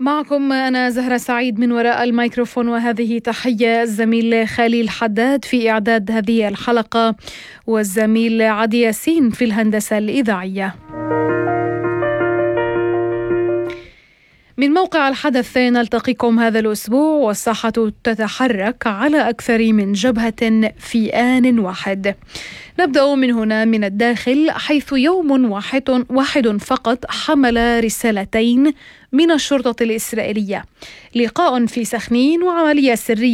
معكم أنا زهرة سعيد من وراء الميكروفون، وهذه تحية الزميل خليل حداد في إعداد هذه الحلقة، والزميل عدي ياسين في الهندسة الإذاعية. من موقع الحدث نلتقيكم هذا الأسبوع، والساحة تتحرك على أكثر من جبهة في آن واحد. نبدأ من هنا من الداخل، حيث يوم واحد فقط حمل رسالتين من الشرطة الإسرائيلية: لقاء في سخنين وعملية سرية